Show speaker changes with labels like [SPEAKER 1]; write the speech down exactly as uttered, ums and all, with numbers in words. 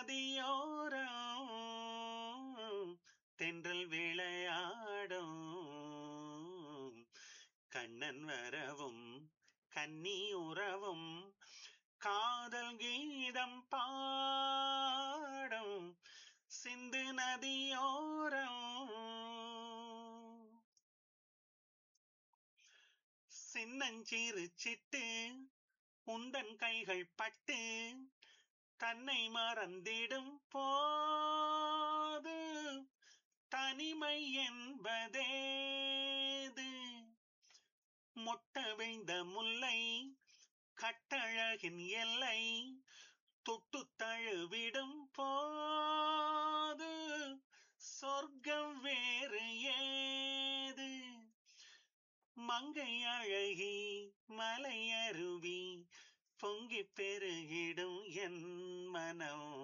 [SPEAKER 1] நதியோரம் தென்றல் விளையாடும் கண்ணன் வரவும் கன்னி உறவும் காதல் கீதம் பாடும் சிந்து நதியோரம் சின்னஞ்சிறு சிட்டு உந்தன் கைகள் பட்டு தன்னை மறந்திடும் போது தனிமை என்பதேது மொட்ட வைந்த முல்லை கட்டழகின் எல்லை தொட்டு தழுவிடும் போது சொர்க்கம் வேறு ஏது மங்கை அழகி மலையருவி பொங்கி பெருகிடும் என் மனம்